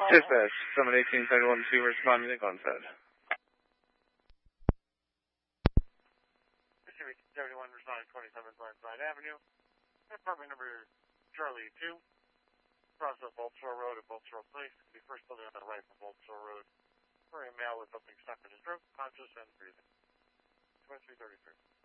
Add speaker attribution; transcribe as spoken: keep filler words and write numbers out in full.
Speaker 1: Dispatch, seven eighteen, second one, two, responding to gunfed.
Speaker 2: seventy-one responding twenty-seven Glenside Avenue. Apartment number Charlie two. Cross up Boltsore Road at Boltsore Place. The first building on the right from Boltsore Road. For a male with something stuck in his throat, conscious and breathing. twenty-three thirty-three.